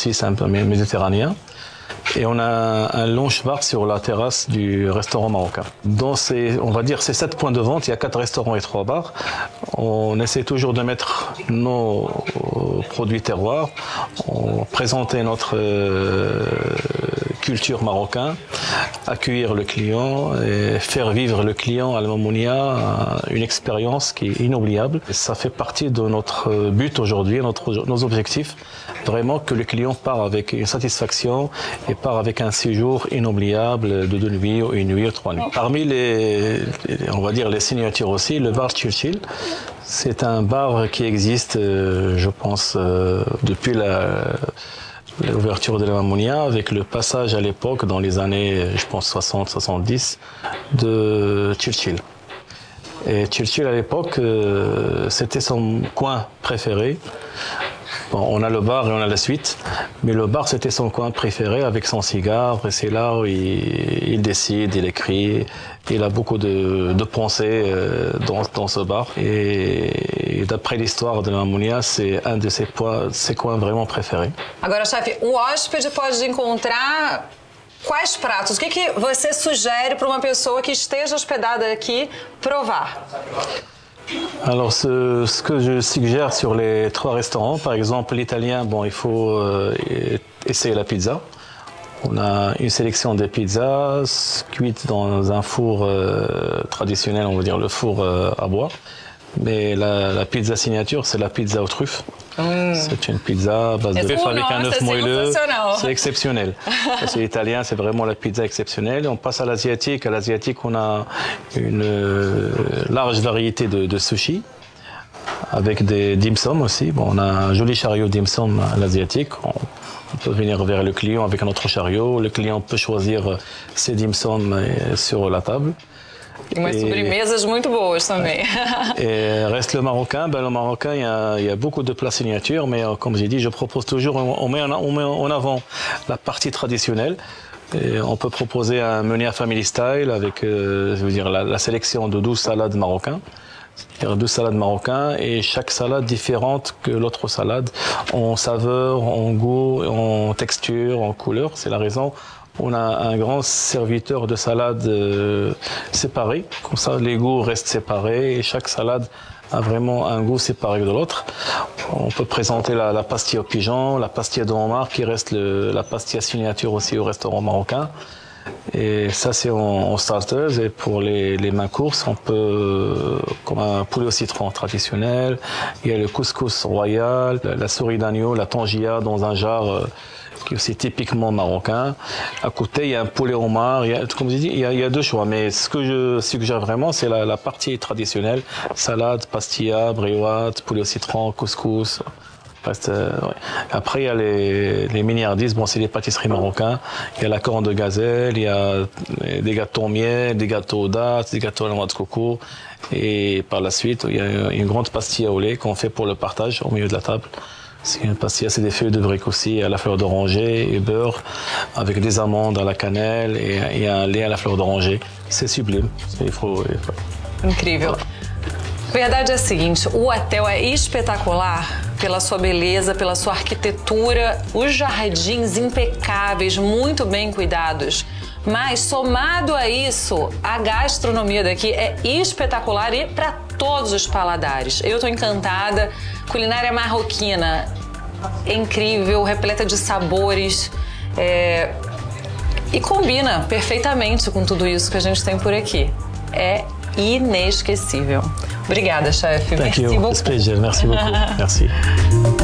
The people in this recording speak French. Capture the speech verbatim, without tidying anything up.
aussi, c'est un peu méditerranéen. Et on a un long bar sur la terrasse du restaurant marocain. Dans ces, on va dire, ces sept points de vente, il y a quatre restaurants et trois bars. On essaie toujours de mettre nos produits terroirs, on présenter notre euh, culture marocaine, accueillir le client et faire vivre le client à Al-Mamounia une expérience qui est inoubliable. Et ça fait partie de notre but aujourd'hui, notre, nos objectifs, vraiment que le client part avec une satisfaction et part avec un séjour inoubliable de deux nuits, une nuit ou trois nuits. Parmi les, on va dire les signatures aussi, le bar Churchill. C'est un bar qui existe, euh, je pense, euh, depuis la, l'ouverture de la Mamounia, avec le passage à l'époque, dans les années, je pense, soixante soixante-dix, de Churchill. Et Churchill, à l'époque, euh, c'était son coin préféré. Bon, on a le bar et on a la suite, mais le bar c'était son coin préféré avec son cigare et c'est là où il, il décide, il écrit, il a beaucoup de, de pensées euh, dans, dans ce bar et, et d'après l'histoire de la Mamounia, c'est un de ses, points, ses coins vraiment préférés. Agora, chefe, o hóspede pode encontrar quais pratos? O que, que você sugere para uma pessoa que esteja hospedada aqui provar? Alors, ce, ce que je suggère sur les trois restaurants, par exemple l'italien, bon, il faut euh, essayer la pizza. On a une sélection de pizzas cuites dans un four euh, traditionnel, on va dire le four euh, à bois. Mais la, la pizza signature, c'est la pizza aux truffes. Mmh. C'est une pizza à base de bœuf avec un œuf moelleux. C'est exceptionnel. C'est l'italien, c'est vraiment la pizza exceptionnelle. On passe à l'asiatique. À l'asiatique, on a une euh, large variété de, de sushis avec des dim sum aussi. Bon, on a un joli chariot dim sum à l'asiatique. On, on peut venir vers le client avec un autre chariot. Le client peut choisir ses dim sum sur la table. E umas sobremesas muito boas também. Et reste le marocain. Ben, le marocain, il y, a, il y a beaucoup de plats signatures, mais comme j'ai dit, je propose toujours, on met en, on met en avant la partie traditionnelle. Et on peut proposer un menu à family style avec euh, je veux dire, la, la sélection de douze salades marocaines. C'est-à-dire douze salades marocaines et chaque salade différente que l'autre salade en saveur, en goût, en texture, en couleur. C'est la raison. On a un grand serviteur de salades euh, séparés, comme ça les goûts restent séparés et chaque salade a vraiment un goût séparé de l'autre. On peut présenter la, la pastilla au pigeon, la pastilla de homard qui reste le, la pastilla signature aussi au restaurant marocain. Et ça c'est en, en starters et pour les, les mains courses on peut, comme un poulet au citron traditionnel, il y a le couscous royal, la, la souris d'agneau, la tangia dans un jarre euh, qui est aussi typiquement marocain. À côté, il y a un poulet homard. Il y a, comme je dis, il y, a, il y a deux choix. Mais ce que je suggère vraiment, c'est la, la partie traditionnelle. Salade, pastilla, briotte, poulet au citron, couscous. Reste, euh, ouais. Après, il y a les, les miniardis. Bon, c'est des pâtisseries marocaines. Il y a la corne de gazelle, il y a des gâteaux au miel, des gâteaux aux dattes, des gâteaux à la noix de coco. Et par la suite, il y a une grande pastilla au lait qu'on fait pour le partage au milieu de la table. C'est une pastilla, c'est des feuilles de briques aussi, à la fleur d'oranger et beurre, avec des amandes à la cannelle et, et un lait à la fleur d'oranger. C'est sublime. Il faut, il faut... Incrível. Verdade é a seguinte, o hotel é espetacular pela sua beleza, pela sua arquitetura, os jardins impecáveis, muito bem cuidados. Mas, somado a isso, a gastronomia daqui é espetacular e para todos os paladares. Eu estou encantada. Culinária marroquina incrível, repleta de sabores. É... E combina perfeitamente com tudo isso que a gente tem por aqui. É inesquecível. Obrigada, chefe. Thank you. It's a pleasure. Merci beaucoup. Merci.